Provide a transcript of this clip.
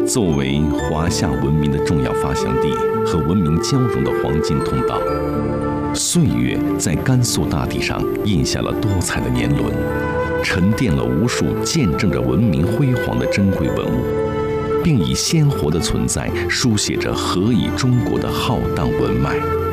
作为华夏文明的重要发祥地和文明交融的黄金通道，岁月在甘肃大地上印下了多彩的年轮，沉淀了无数见证着文明辉煌的珍贵文物，并以鲜活的存在书写着何以中国的浩荡文脉。